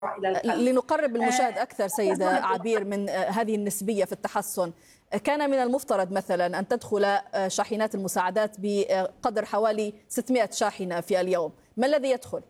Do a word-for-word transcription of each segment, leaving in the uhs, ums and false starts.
إلى القلب. لنقرب المشاهد أكثر سيدة عبير من هذه النسبية في التحسن، كان من المفترض مثلا أن تدخل شاحنات المساعدات بقدر حوالي ستمائة شاحنة في اليوم، ما الذي يدخل؟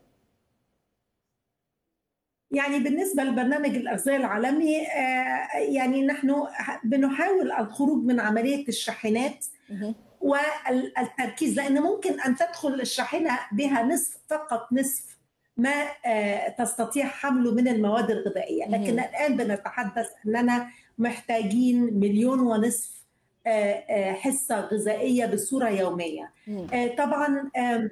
يعني بالنسبة لبرنامج الأغذية العالمي يعني نحن بنحاول الخروج من عملية الشاحنات والتركيز، لأن ممكن أن تدخل الشاحنة بها نصف فقط نصف ما تستطيع حمله من المواد الغذائية، لكن الآن بنتحدث أننا محتاجين مليون ونصف حصة غذائية بصورة يومية. طبعا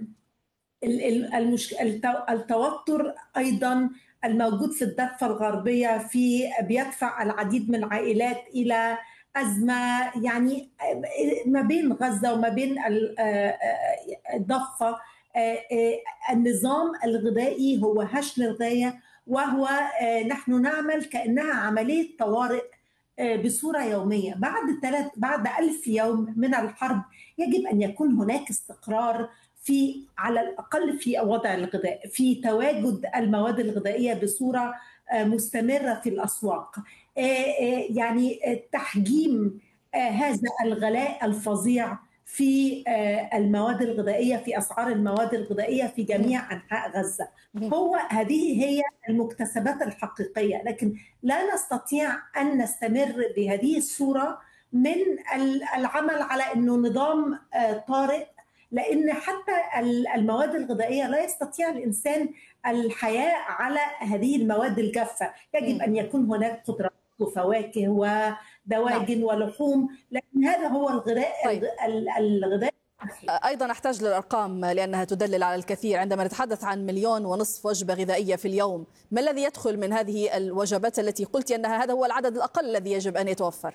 التوتر أيضا الموجود في الضفة الغربية في بيدفع العديد من العائلات إلى أزمة يعني ما بين غزة وما بين الضفة. النظام الغذائي هو هش للغاية، وهو نحن نعمل كأنها عملية طوارئ بصورة يومية. بعد ثلاث بعد ألف يوم من الحرب يجب أن يكون هناك استقرار في على الأقل في وضع الغذاء، في تواجد المواد الغذائية بصورة مستمرة في الأسواق. يعني تحجيم هذا الغلاء الفظيع في المواد الغذائية، في أسعار المواد الغذائية في جميع أنحاء غزة، هو هذه هي المكتسبات الحقيقية. لكن لا نستطيع أن نستمر بهذه الصورة من العمل على أنه نظام طارئ، لأن حتى المواد الغذائية لا يستطيع الإنسان الحياة على هذه المواد الجافة. يجب أن يكون هناك خضروات وفواكه ودواجن ولحوم، لكن هذا هو الغذاء. طيب. الغذاء أيضا أحتاج للأرقام لأنها تدلل على الكثير. عندما نتحدث عن مليون ونصف وجبة غذائية في اليوم، ما الذي يدخل من هذه الوجبات التي قلت أنها هذا هو العدد الأقل الذي يجب أن يتوفر؟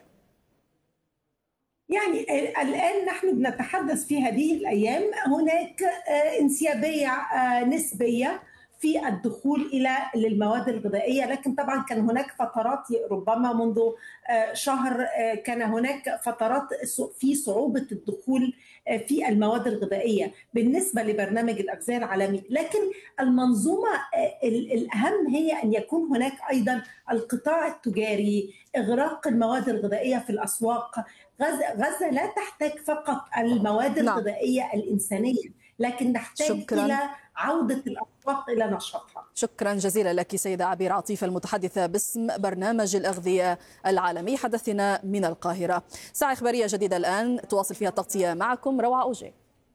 يعني الآن نحن بنتحدث في هذه الأيام هناك انسيابية نسبية في الدخول إلى للمواد الغذائية، لكن طبعا كان هناك فترات ربما منذ شهر كان هناك فترات في صعوبة الدخول في المواد الغذائية بالنسبة لبرنامج الأغذية العالمي. لكن المنظومة الأهم هي أن يكون هناك أيضا القطاع التجاري، إغراق المواد الغذائية في الأسواق. غزة, غزة لا تحتاج فقط المواد الغذائية نعم. الإنسانية، لكن نحتاج شكراً. إلى عودة الأسواق إلى نشاطها. شكرا جزيلا لك سيدة عبير عطيفة المتحدثة باسم برنامج الأغذية العالمي، حدثنا من القاهرة. ساعة إخبارية جديدة الآن تواصل فيها التغطية معكم روعة أوجي.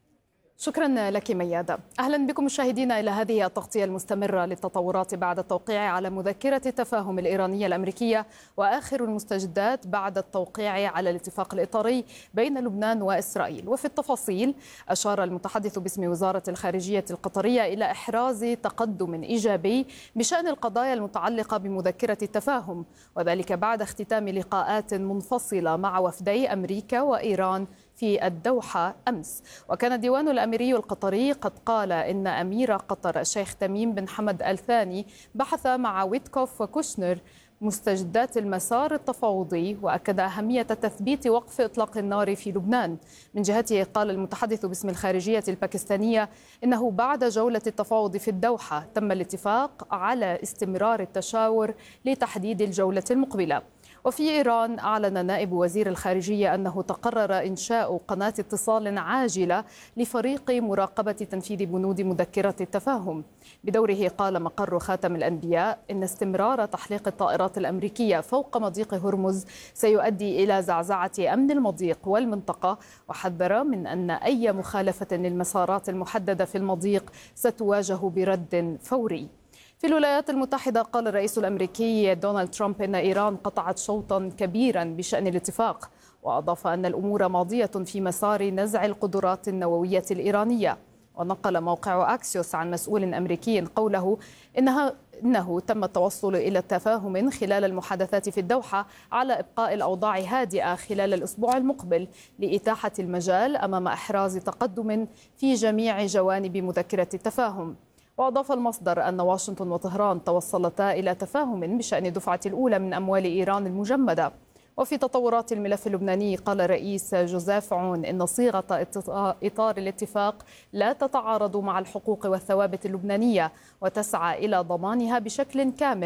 شكرا لك ميادة. أهلا بكم مشاهدينا إلى هذه التغطية المستمرة للتطورات بعد التوقيع على مذكرة التفاهم الإيرانية الأمريكية وآخر المستجدات بعد التوقيع على الاتفاق الإطاري بين لبنان وإسرائيل. وفي التفاصيل أشار المتحدث باسم وزارة الخارجية القطرية إلى إحراز تقدم إيجابي بشأن القضايا المتعلقة بمذكرة التفاهم، وذلك بعد اختتام لقاءات منفصلة مع وفدي أمريكا وإيران في الدوحة أمس. وكان الديوان الأميري القطري قد قال إن أمير قطر الشيخ تميم بن حمد آل ثاني بحث مع ويتكوف وكوشنر مستجدات المسار التفاوضي، وأكد أهمية تثبيت وقف إطلاق النار في لبنان. من جهته قال المتحدث باسم الخارجية الباكستانية إنه بعد جولة التفاوض في الدوحة تم الاتفاق على استمرار التشاور لتحديد الجولة المقبلة. وفي إيران أعلن نائب وزير الخارجية أنه تقرر إنشاء قناة اتصال عاجلة لفريق مراقبة تنفيذ بنود مذكرة التفاهم. بدوره قال مقر خاتم الأنبياء إن استمرار تحليق الطائرات الأمريكية فوق مضيق هرمز سيؤدي إلى زعزعة أمن المضيق والمنطقة، وحذر من أن أي مخالفة للمسارات المحددة في المضيق ستواجه برد فوري. في الولايات المتحدة قال الرئيس الأمريكي دونالد ترامب إن إيران قطعت شوطا كبيرا بشأن الاتفاق، وأضاف أن الأمور ماضية في مسار نزع القدرات النووية الإيرانية. ونقل موقع أكسيوس عن مسؤول أمريكي قوله إنها إنه تم التوصل إلى تفاهم خلال المحادثات في الدوحة على إبقاء الأوضاع هادئة خلال الأسبوع المقبل لإتاحة المجال أمام إحراز تقدم في جميع جوانب مذكرة التفاهم. وأضاف المصدر أن واشنطن وطهران توصلتا إلى تفاهم بشأن الدفعة الأولى من أموال إيران المجمدة. وفي تطورات الملف اللبناني قال الرئيس جوزيف عون إن صيغة إطار الاتفاق لا تتعارض مع الحقوق والثوابت اللبنانية وتسعى إلى ضمانها بشكل كامل